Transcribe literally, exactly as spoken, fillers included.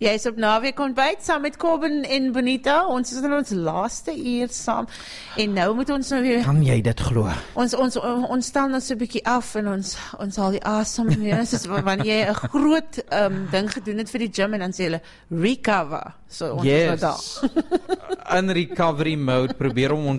Jy is op naweek ontbyt saam met Corbin en Bonita. Ons is in ons laaste uur saam. En nou moet ons nou weer... Kan jy dit glo? Ons, ons, ons stel nou so 'n bietjie af en ons, ons haal die asem weer. Soos wanneer jy 'n groot um, ding gedoen het vir die gym en dan sê hulle, recover. So ons yes. is nou daar. In recovery mode, probeer om